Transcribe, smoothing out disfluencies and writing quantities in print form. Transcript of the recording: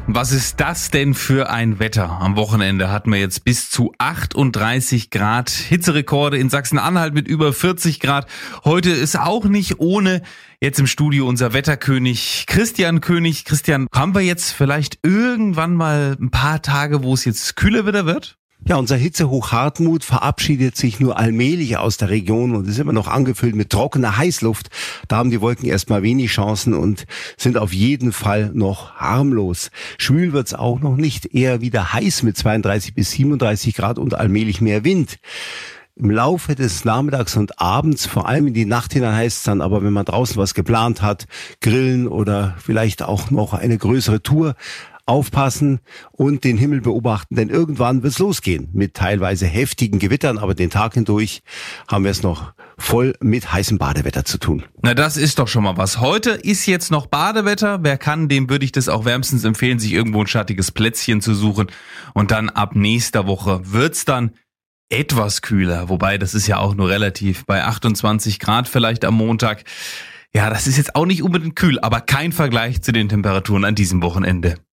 Was ist das denn für ein Wetter? Am Wochenende hatten wir jetzt bis zu 38 Grad Hitzerekorde in Sachsen-Anhalt mit über 40 Grad. Heute ist auch nicht ohne. Jetzt im Studio unser Wetterkönig Christian König. Christian, haben wir jetzt vielleicht irgendwann mal ein paar Tage, wo es jetzt kühler wieder wird? Ja, unser Hitzehoch Hartmut verabschiedet sich nur allmählich aus der Region und ist immer noch angefüllt mit trockener Heißluft. Da haben die Wolken erstmal wenig Chancen und sind auf jeden Fall noch harmlos. Schwül wird's auch noch nicht, eher wieder heiß mit 32 bis 37 Grad und allmählich mehr Wind. Im Laufe des Nachmittags und Abends, vor allem in die Nacht hinein heißt es dann, aber wenn man draußen was geplant hat, grillen oder vielleicht auch noch eine größere Tour, aufpassen und den Himmel beobachten, denn irgendwann wird's losgehen mit teilweise heftigen Gewittern, aber den Tag hindurch haben wir es noch voll mit heißem Badewetter zu tun. Na, das ist doch schon mal was. Heute ist jetzt noch Badewetter. Wer kann, dem würde ich das auch wärmstens empfehlen, sich irgendwo ein schattiges Plätzchen zu suchen. Und dann ab nächster Woche wird's dann etwas kühler, wobei das ist ja auch nur relativ, bei 28 Grad vielleicht am Montag. Ja, das ist jetzt auch nicht unbedingt kühl, aber kein Vergleich zu den Temperaturen an diesem Wochenende.